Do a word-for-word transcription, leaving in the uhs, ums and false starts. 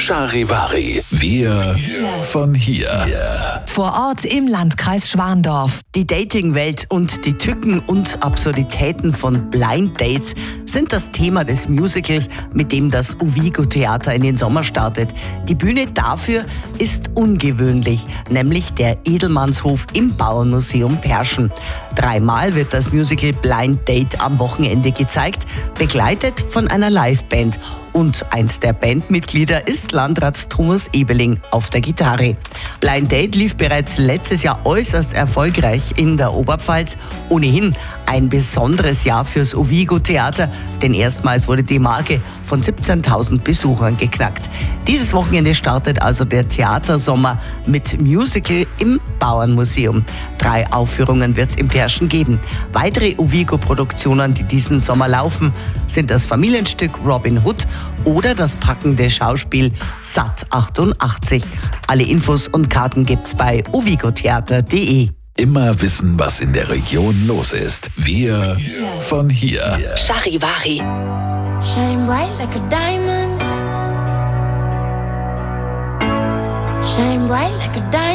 Charivari. Wir von hier. Vor Ort im Landkreis Schwandorf. Die Datingwelt und die Tücken und Absurditäten von Blind Dates sind das Thema des Musicals, mit dem das Uvigo-Theater in den Sommer startet. Die Bühne dafür ist ungewöhnlich, nämlich der Edelmannshof im Bauernmuseum Perschen. Dreimal wird das Musical Blind Date am Wochenende gezeigt, begleitet von einer Liveband. Und eins der Bandmitglieder ist Landrat Thomas Ebeling auf der Gitarre. Blind Date lief bereits letztes Jahr äußerst erfolgreich in der Oberpfalz. Ohnehin ein besonderes Jahr fürs Uvigo-Theater, denn erstmals wurde die Marke von siebzehntausend Besuchern geknackt. Dieses Wochenende startet also der Theatersommer mit Musical im Bauernmuseum. Drei Aufführungen wird es im Perschen geben. Weitere Uvigo-Produktionen, die diesen Sommer laufen, sind das Familienstück Robin Hood oder das packende Schauspiel Satt achtundachtzig. Alle Infos und Karten gibt's bei uvigotheater punkt de. Immer wissen, was in der Region los ist. Wir von hier. Charivari. Shine bright like a diamond. Shine bright like a diamond.